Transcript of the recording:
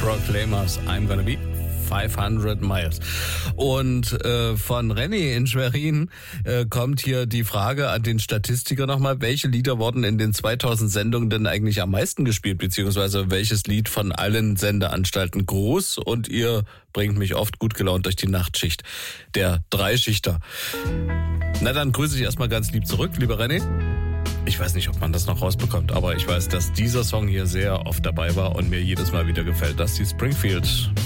Proclaimers, I'm Gonna Be 500 Miles. Und von René in Schwerin kommt hier die Frage an den Statistiker nochmal, welche Lieder wurden in den 2000 Sendungen denn eigentlich am meisten gespielt, beziehungsweise welches Lied von allen Sendeanstalten groß? Und ihr bringt mich oft gut gelaunt durch die Nachtschicht. Der Dreischichter. Na dann grüße ich erstmal ganz lieb zurück, lieber René. Ich weiß nicht, ob man das noch rausbekommt, aber ich weiß, dass dieser Song hier sehr oft dabei war und mir jedes Mal wieder gefällt. Das ist die Springfield